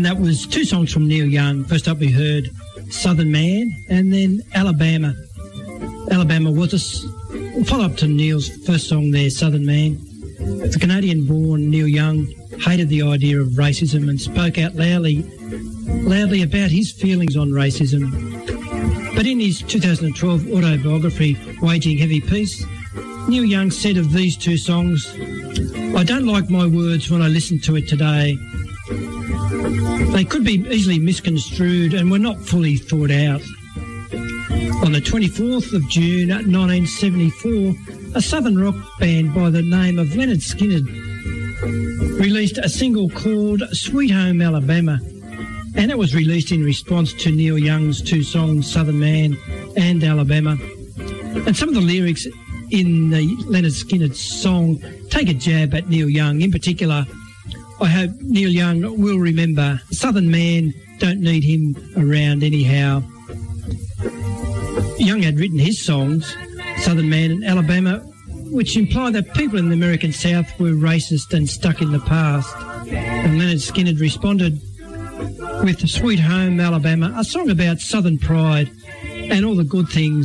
And that was two songs from Neil Young. First up we heard Southern Man, and then Alabama. Alabama was a follow-up to Neil's first song there, Southern Man. The Canadian-born Neil Young hated the idea of racism and spoke out loudly about his feelings on racism. But in his 2012 autobiography, Waging Heavy Peace, Neil Young said of these two songs, "I don't like my words when I listen to it today. They could be easily misconstrued and were not fully thought out." On the 24th of June 1974, a southern rock band by the name of Lynyrd Skynyrd released a single called Sweet Home Alabama, and it was released in response to Neil Young's two songs, Southern Man and Alabama. And some of the lyrics in the Lynyrd Skynyrd song take a jab at Neil Young. In particular, I hope Neil Young will remember, Southern Man, don't need him around anyhow. Young had written his songs, Southern Man and Alabama, which imply that people in the American South were racist and stuck in the past. And Lynyrd Skynyrd responded with Sweet Home Alabama, a song about Southern pride and all the good things